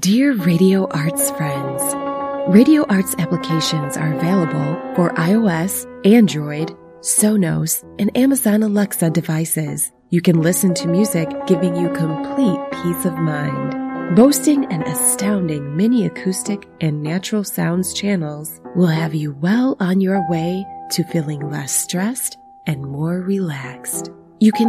Dear Radio Arts friends, Radio Arts applications are available for iOS, Android, Sonos, and Amazon Alexa devices. You can listen to music giving you complete peace of mind. Boasting an astounding mini acoustic and natural sounds channels will have you well on your way to feeling less stressed and more relaxed. You can